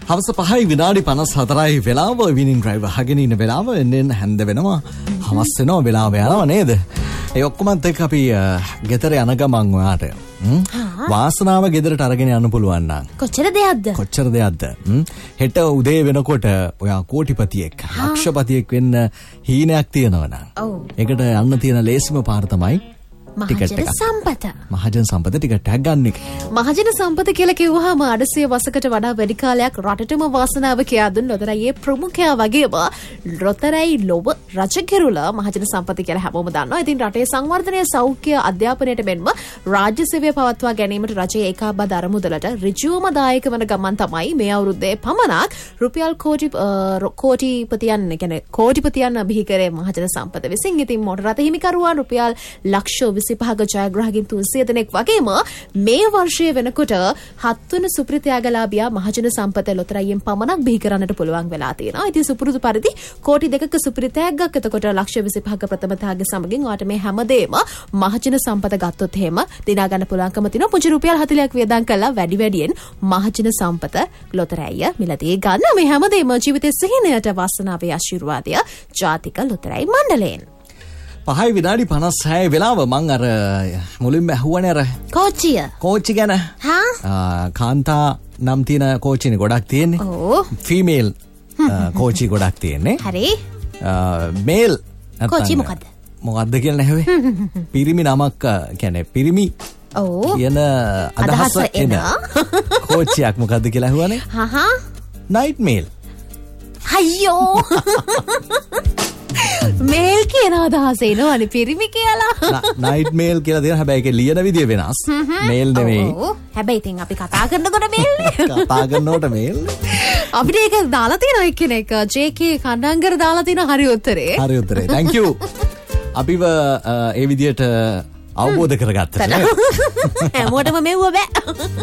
හවස 5:54 වෙලාව විනින් ඩ්‍රයිව් අහගෙන ඉන්න වෙලාව එන්න හැන්ද වෙනවා. හවස් වෙනවා වෙලාව යනවා නේද? ඒ ඔක්කොමත් එක්ක අපි ගෙදර යන ගමන් ඔයාට වාසනාව ගෙදරට අරගෙන යන්න පුළුවන් නම් කොච්චර දෙයක්ද? හෙට උදේ වෙනකොට ඔයා කෝටිපතියෙක් ලක්ෂපතියෙක් වෙන්න හීනයක් තියෙනවා නම් ඒකට යන්න තියෙන ලේසිම පාර තමයි මහජන සම්පත. මහජන සම්පත ටිකට් එකක් ගන්න එක. මහජන සම්පත කියලා කිව්වහම 800 වසරකට වඩා වැඩි කාලයක් රටටම වාසනාව කියා දුන් ලොතරැයියේ ප්‍රමුඛයා වගේම ලොතරැයි ලොව රජකිරුල මහජන සම්පත කියලා හැමෝම දන්නවා. ඉතින් රටේ සංවර්ධනය, සෞඛ්‍ය, අධ්‍යාපනයට මෙන්ම රාජ්‍ය සේවය පවත්වා ගැනීමට රජයේ ඒකාබද්ධ අරමුදලට ඍජුවම දායක වන ගමන් තමයි මේ අවුරුද්දේ පමණක් රුපියල් කෝටිපතියන් බිහි කරේ මහජන සම්පත විසින්. ඉතින් මොටර රථ හිමිකරුවන් රුපියල් ලක්ෂ 25ක ජයග්‍රාහකයන් 300 දෙනෙක් වගේම මේ වර්ෂයේ වෙනකොට 7 වන සුපිරිත්‍යාගලාභියා මහජන සම්පත ලොතරැයියෙන් පමණක් බිහි කරන්නට පුළුවන් වෙලා තියෙනවා. ඉතින් සුපුරුදු පරිදි කෝටි 2ක සුපිරිත්‍යාගයක් එතකොට ලක්ෂ 25ක ප්‍රථම ත්‍යාගය සමගින් ඔයාට මේ හැමදේම මහජන සම්පත ගත්තොත් එහෙම දිනා ගන්න පුළුවන්කම තියෙනවා. පුංචි රුපියල් 40ක් වියදම් කළා වැඩියෙන් මහජන සම්පත ලොතරැයිය මිලදී ගන්න. මේ හැමදේම ජීවිතයේ සිහිනයට වාසනාවේ ආශිර්වාදය ජාතික ලොතරැයි මණ්ඩලයෙන්. 5:56 වෙලාව මං අර මුලින්ම ඇහුවනේ අර කෝච්චි ගැන. කාන්තා නම් තියෙන කෝච්චිනේ ගොඩක් තියෙන්නේ. ෆීමේල් කෝච්චි ගොඩක් තියෙන්නේ. හරි. මේල් කෝච්චි මොකද්ද කියලා නැහුවේ. පිරිමි නමක් කියන්නේ පිරිමි කියන අදහස එන කෝච්චියක් මොකද්ද කියලා ඇහුවනේ. Night mail. අයියෝ. මේල් කියන අදහස එනවනේ පිරිමි කියලා. නයිට් මේල් කියලා දෙන හැබැයි ඒකේ ලියන විදිය වෙනස්. මේල් නෙවෙයි. හැබැයි ඉතින් අපි කතා කරනකොට මේල් නේ. කතා කරනකොට මේල්. අපිට ඒක දාලා තියෙනවා එක්කෙනෙක් JK කණ්ඩාංගර දාලා තියෙනවා හරි උත්තරේ. thank you. අපිව ඒ විදියට අවබෝධ කරගත්තා. හැමෝටම මෙව්ව බෑ.